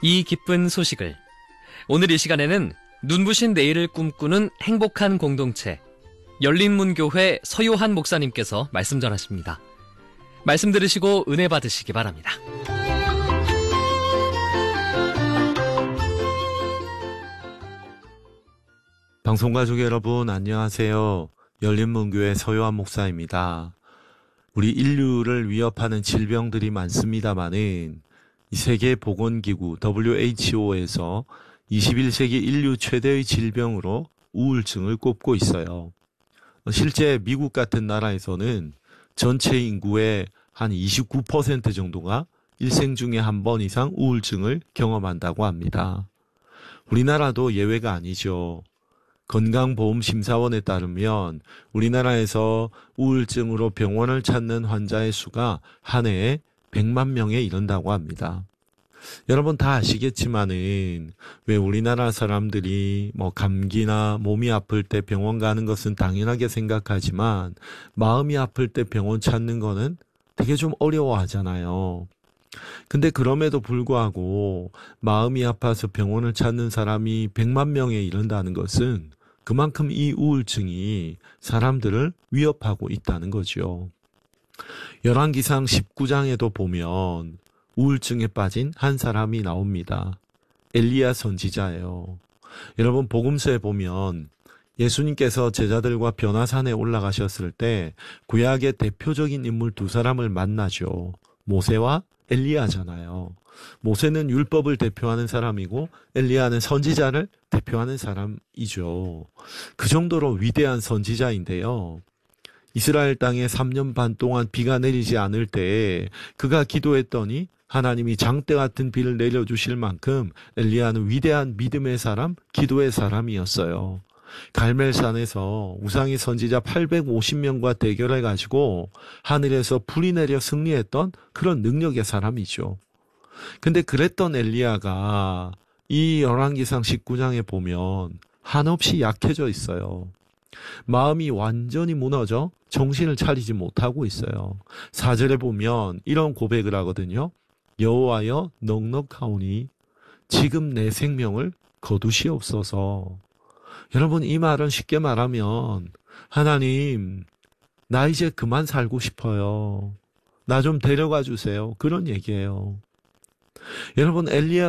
이 기쁜 소식을 오늘 이 시간에는 눈부신 내일을 꿈꾸는 행복한 공동체 열린문교회 서요한 목사님께서 말씀 전하십니다. 말씀 들으시고 은혜 받으시기 바랍니다. 방송가족 여러분 안녕하세요. 열린문교회 서요한 목사입니다. 우리 인류를 위협하는 질병들이 많습니다마는 이 세계보건기구 WHO에서 21세기 인류 최대의 질병으로 우울증을 꼽고 있어요. 실제 미국 같은 나라에서는 전체 인구의 한 29% 정도가 일생 중에 한 번 이상 우울증을 경험한다고 합니다. 우리나라도 예외가 아니죠. 건강보험심사원에 따르면 우리나라에서 우울증으로 병원을 찾는 환자의 수가 한 해에 100만 명에 이른다고 합니다. 여러분 다 아시겠지만은 왜 우리나라 사람들이 감기나 몸이 아플 때 병원 가는 것은 당연하게 생각하지만 마음이 아플 때 병원 찾는 거는 되게 좀 어려워하잖아요. 근데 그럼에도 불구하고 마음이 아파서 병원을 찾는 사람이 100만 명에 이른다는 것은 그만큼 이 우울증이 사람들을 위협하고 있다는 거죠. 열왕기상 19장에도 보면 우울증에 빠진 한 사람이 나옵니다. 엘리야 선지자예요. 여러분 복음서에 보면 예수님께서 제자들과 변화산에 올라가셨을 때 구약의 대표적인 인물 두 사람을 만나죠. 모세와 엘리야잖아요. 모세는 율법을 대표하는 사람이고 엘리야는 선지자를 대표하는 사람이죠. 그 정도로 위대한 선지자인데요. 이스라엘 땅에 3년 반 동안 비가 내리지 않을 때 그가 기도했더니 하나님이 장대 같은 비를 내려주실 만큼 엘리야는 위대한 믿음의 사람, 기도의 사람이었어요. 갈멜산에서 우상의 선지자 850명과 대결해가지고 하늘에서 불이 내려 승리했던 그런 능력의 사람이죠. 근데 그랬던 엘리야가 이 열왕기상 19장에 보면 한없이 약해져 있어요. 마음이 완전히 무너져 정신을 차리지 못하고 있어요. 4절에 보면 이런 고백을 하거든요. 여호와여 넉넉하오니 지금 내 생명을 거두시옵소서. 여러분 이 말은 쉽게 말하면 하나님 나 이제 그만 살고 싶어요. 나 좀 데려가 주세요. 그런 얘기예요. 여러분 엘리야